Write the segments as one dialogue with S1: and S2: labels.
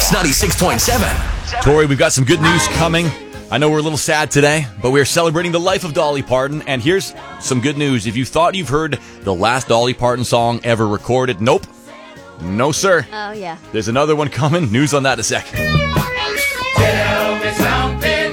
S1: Mix 96.7.
S2: Tori, we've got some good news coming. I know we're a little sad today, but we're celebrating the life of Dolly Parton. And here's some good news. If you thought you've heard the last Dolly Parton song ever recorded, nope. No, sir.
S3: Oh, yeah.
S2: There's another one coming. News on that in a second.
S4: Tell me something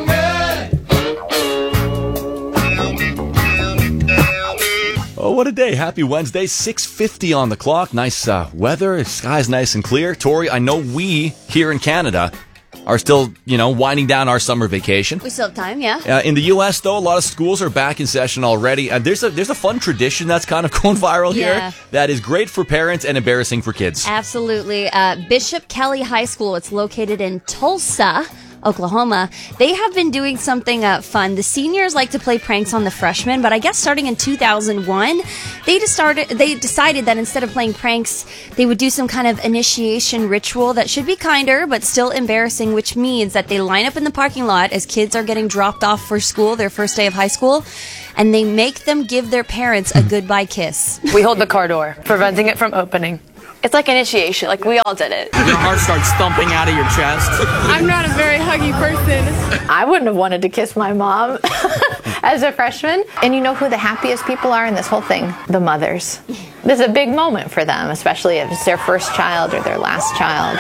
S4: good.
S2: Oh, what a day. Happy Wednesday. 6:50 on the clock. Nice weather. Sky's nice and clear. Tori, I know we here in Canada are still, winding down our summer vacation.
S3: We still have time, yeah.
S2: In the U.S., though, a lot of schools are back in session already. There's a fun tradition that's kind of going viral here that is great for parents and embarrassing for kids.
S3: Absolutely. Bishop Kelly High School, it's located in Tulsa, Oklahoma. They have been doing something fun. The seniors like to play pranks on the freshmen, but I guess starting in 2001, they decided that instead of playing pranks, they would do some kind of initiation ritual that should be kinder, but still embarrassing, which means that they line up in the parking lot as kids are getting dropped off for school, their first day of high school, and they make them give their parents a goodbye kiss.
S5: We hold the car door, preventing it from opening. It's like initiation, like we all did it.
S6: Your heart starts thumping out of your chest.
S5: I'm not a very huggy person. I wouldn't have wanted to kiss my mom as a freshman. And you know who the happiest people are in this whole thing? The mothers. This is a big moment for them, especially if it's their first child or their last child.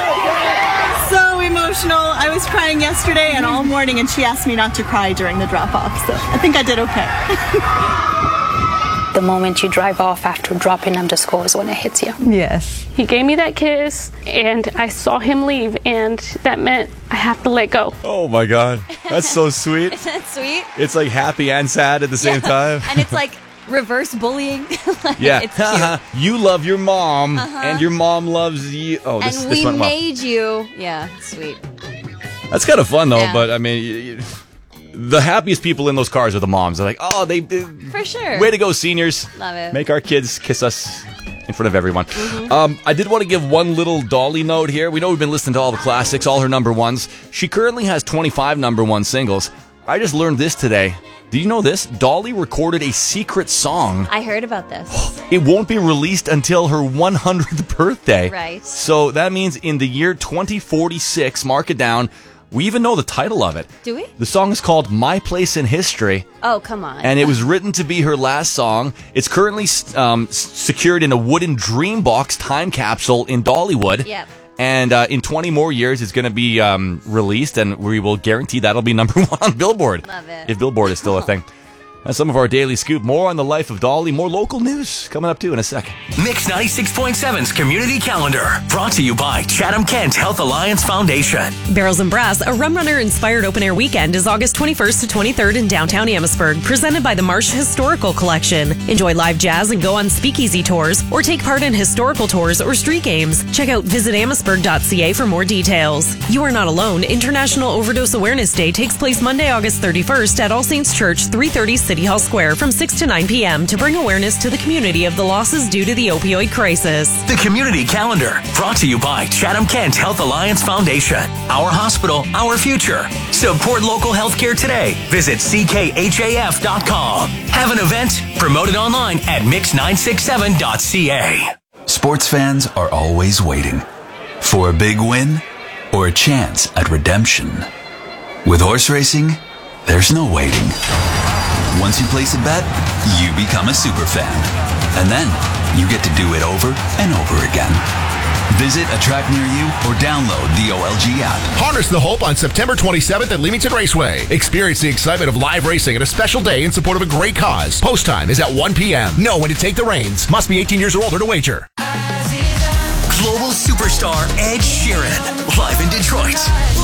S7: So emotional. I was crying yesterday and all morning, and she asked me not to cry during the drop-off, so I think I did okay.
S8: The moment you drive off after dropping them to school is when it hits you.
S7: Yes.
S9: He gave me that kiss, and I saw him leave, and that meant I have to let go.
S2: Oh, my God. That's so sweet.
S3: Isn't that sweet?
S2: It's like happy and sad at the same time.
S3: And it's like reverse bullying.
S2: Yeah.
S3: It's cute.
S2: You love your mom, and your mom loves you. Oh, this
S3: and we
S2: went well.
S3: made you. Yeah, sweet.
S2: That's kind of fun, though,
S3: Yeah.
S2: but I mean... The happiest people in those cars are the moms. They're like, oh, they
S3: For sure.
S2: Way to go, seniors.
S3: Love it.
S2: Make our kids kiss us in front of everyone. I did want to give one little Dolly note here. We know we've been listening to all the classics, all her number ones. She currently has 25 number one singles. I just learned this today. Did you know this? Dolly recorded a secret song.
S3: I heard about this.
S2: It won't be released until her 100th birthday.
S3: Right.
S2: So that means in the year 2046, mark it down, we even know the title of it.
S3: Do we?
S2: The song is called My Place in History.
S3: Oh, come on.
S2: And it was written to be her last song. It's currently secured in a wooden dream box time capsule in Dollywood.
S3: Yep.
S2: And in 20 more years, it's going to be released, and we will guarantee that'll be number one on Billboard.
S3: Love it.
S2: If Billboard is still a thing. That's some of our daily scoop. More on the life of Dolly. More local news coming up, too, in a second.
S1: Mix 96.7's Community Calendar. Brought to you by Chatham-Kent Health Alliance Foundation.
S10: Barrels and Brass, a Rum Runner-inspired open-air weekend, is August 21st to 23rd in downtown Amherstburg, presented by the Marsh Historical Collection. Enjoy live jazz and go on speakeasy tours, or take part in historical tours or street games. Check out visitamherstburg.ca for more details. You are not alone. International Overdose Awareness Day takes place Monday, August 31st at All Saints Church, 330 City Hall Square from 6 to 9 p.m. to bring awareness to the community of the losses due to the opioid crisis.
S1: The Community Calendar, brought to you by Chatham-Kent Health Alliance Foundation. Our hospital, our future. Support local healthcare today. Visit ckhaf.com. Have an event? Promote it online at mix967.ca.
S11: Sports fans are always waiting for a big win or a chance at redemption. With horse racing, there's no waiting. Once you place a bet, you become a super fan. And then you get to do it over and over again. Visit a track near you or download the OLG app.
S12: Harness the hope on September 27th at Leamington Raceway. Experience the excitement of live racing at a special day in support of a great cause. Post time is at 1 p.m. Know when to take the reins. Must be 18 years or older to wager.
S1: Global superstar Ed Sheeran, live in Detroit.